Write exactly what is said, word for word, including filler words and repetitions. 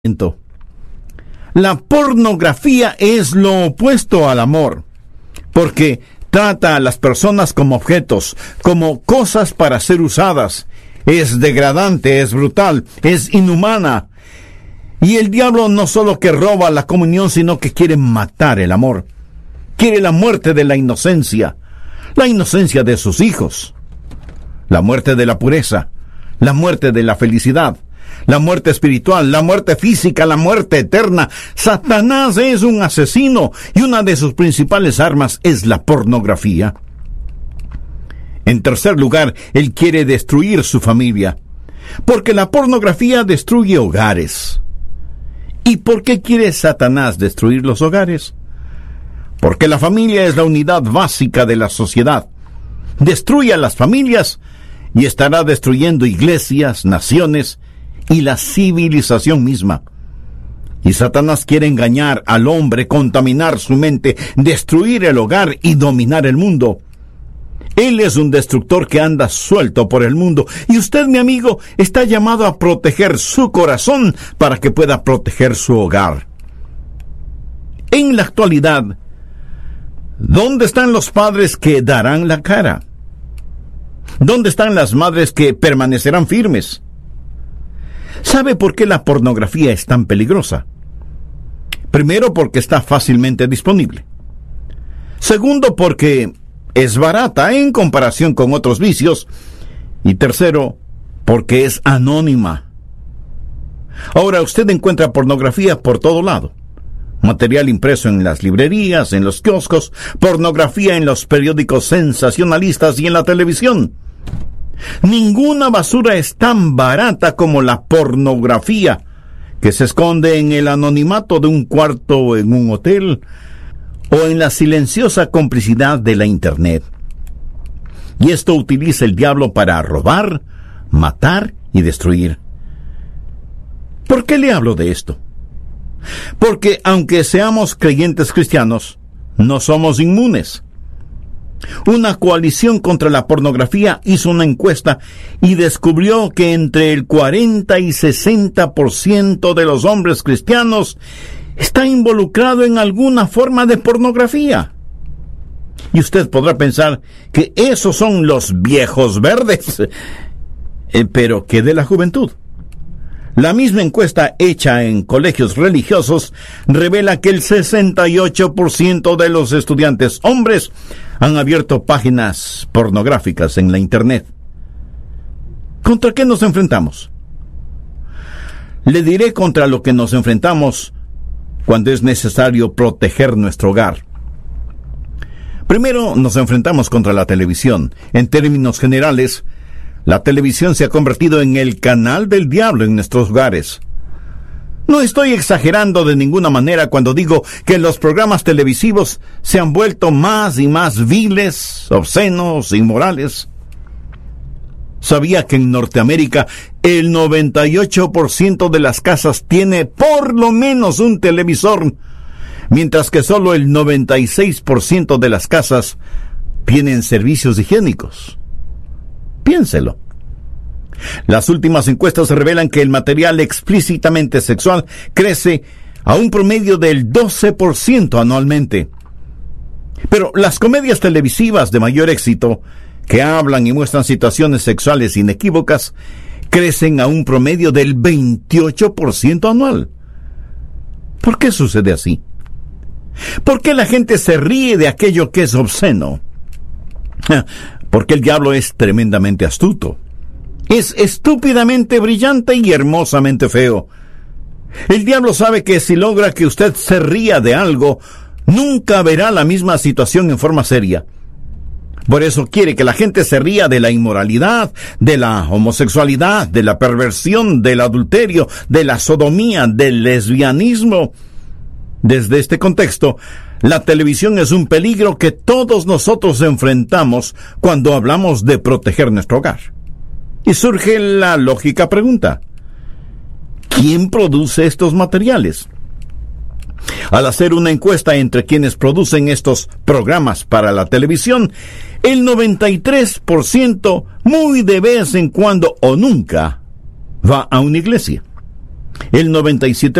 La pornografía es lo opuesto al amor, porque trata a las personas como objetos, como cosas para ser usadas. Es degradante, es brutal, es inhumana. Y el diablo no solo que roba la comunión, sino que quiere matar el amor. Quiere la muerte de la inocencia, la inocencia de sus hijos, la muerte de la pureza, la muerte de la felicidad, la muerte espiritual, la muerte física, la muerte eterna. Satanás es un asesino y una de sus principales armas es la pornografía. En tercer lugar, él quiere destruir su familia, porque la pornografía destruye hogares. ¿Y por qué quiere Satanás destruir los hogares? Porque la familia es la unidad básica de la sociedad. Destruye a las familias y estará destruyendo iglesias, naciones y la civilización misma. Y Satanás quiere engañar al hombre, contaminar su mente, destruir el hogar y dominar el mundo. Él es un destructor que anda suelto por el mundo, y usted, mi amigo, está llamado a proteger su corazón para que pueda proteger su hogar. En la actualidad, ¿dónde están los padres que darán la cara? ¿Dónde están las madres que permanecerán firmes? ¿Sabe por qué la pornografía es tan peligrosa? Primero, porque está fácilmente disponible. Segundo, porque es barata en comparación con otros vicios. Y tercero, porque es anónima. Ahora usted encuentra pornografía por todo lado. Material impreso en las librerías, en los kioscos, pornografía en los periódicos sensacionalistas y en la televisión. Ninguna basura es tan barata como la pornografía, que se esconde en el anonimato de un cuarto en un hotel o en la silenciosa complicidad de la Internet. Y esto utiliza el diablo para robar, matar y destruir. ¿Por qué le hablo de esto? Porque aunque seamos creyentes cristianos, no somos inmunes. Una coalición contra la pornografía hizo una encuesta y descubrió que entre el cuarenta y sesenta por ciento de los hombres cristianos está involucrado en alguna forma de pornografía. Y usted podrá pensar que esos son los viejos verdes. Eh, pero ¿qué de la juventud? La misma encuesta hecha en colegios religiosos revela que el sesenta y ocho por ciento de los estudiantes hombres han abierto páginas pornográficas en la Internet. ¿Contra qué nos enfrentamos? Le diré contra lo que nos enfrentamos cuando es necesario proteger nuestro hogar. Primero nos enfrentamos contra la televisión. En términos generales, la televisión se ha convertido en el canal del diablo en nuestros hogares. No estoy exagerando de ninguna manera cuando digo que los programas televisivos se han vuelto más y más viles, obscenos, inmorales. ¿Sabía que en Norteamérica el noventa y ocho por ciento de las casas tiene por lo menos un televisor, mientras que solo el noventa y seis por ciento de las casas tienen servicios higiénicos? Piénselo. Las últimas encuestas revelan que el material explícitamente sexual crece a un promedio del doce por ciento anualmente. Pero las comedias televisivas de mayor éxito, que hablan y muestran situaciones sexuales inequívocas, crecen a un promedio del veintiocho por ciento anual. ¿Por qué sucede así? ¿Por qué la gente se ríe de aquello que es obsceno? Porque el diablo es tremendamente astuto. Es estúpidamente brillante y hermosamente feo. El diablo sabe que si logra que usted se ría de algo, nunca verá la misma situación en forma seria. Por eso quiere que la gente se ría de la inmoralidad, de la homosexualidad, de la perversión, del adulterio, de la sodomía, del lesbianismo. Desde este contexto, la televisión es un peligro que todos nosotros enfrentamos cuando hablamos de proteger nuestro hogar. Y surge la lógica pregunta: ¿quién produce estos materiales? Al hacer una encuesta entre quienes producen estos programas para la televisión, el noventa y tres por ciento muy de vez en cuando o nunca va a una iglesia. El noventa y siete